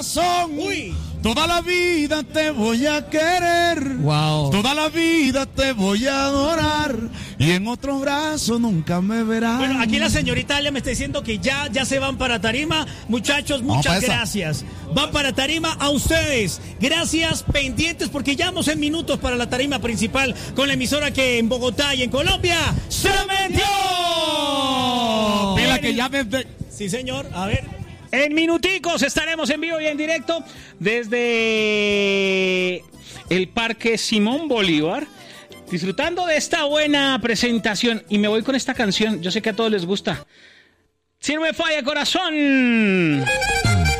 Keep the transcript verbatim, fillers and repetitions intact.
Uy. Toda la vida te voy a querer, wow. Toda la vida te voy a adorar y en otro brazo nunca me verás. Bueno, aquí la señorita Alia me está diciendo que ya, ya se van para tarima. Muchachos, muchas gracias. Van para tarima a ustedes. Gracias, pendientes, porque ya vamos en minutos para la tarima principal con la emisora que en Bogotá y en Colombia se metió. Pila que ya desde... Sí, señor, a ver. En minuticos estaremos en vivo y en directo desde el Parque Simón Bolívar, disfrutando de esta buena presentación. Y me voy con esta canción, yo sé que a todos les gusta. Si no me falla, corazón.